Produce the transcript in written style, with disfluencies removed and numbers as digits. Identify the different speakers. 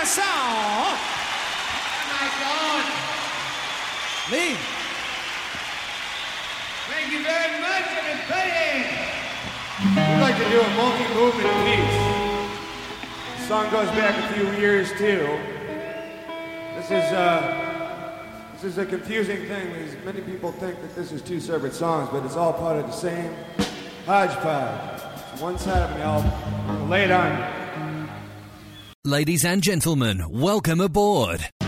Speaker 1: song.
Speaker 2: Oh my God.
Speaker 1: Me.
Speaker 2: Thank you very much, everybody.
Speaker 3: We'd like to do a multi-movement piece. The song goes back a few years too. This is a confusing thing because many people think that this is two separate songs, but it's all part of the same hodgepodge. It's one side of an album. I'm gonna lay it on you.
Speaker 4: Ladies and gentlemen, welcome aboard.